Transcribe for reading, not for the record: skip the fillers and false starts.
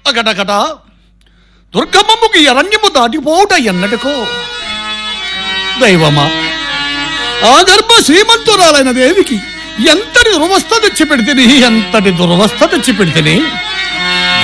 అగటగట దుర్గమ్మకి అరణ్యము దాటిపోవుట ఎన్నటికో. దైవమా, ఆ గర్భ శ్రీమంతురాలైన దేవికి ఎంతటి దురవస్థ తెచ్చిపెడితేని